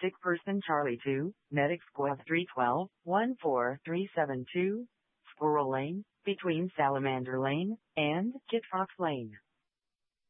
Sick person Charlie 2, Medic Squad 312, 14372, Squirrel Lane, between Salamander Lane and Kit Fox Lane.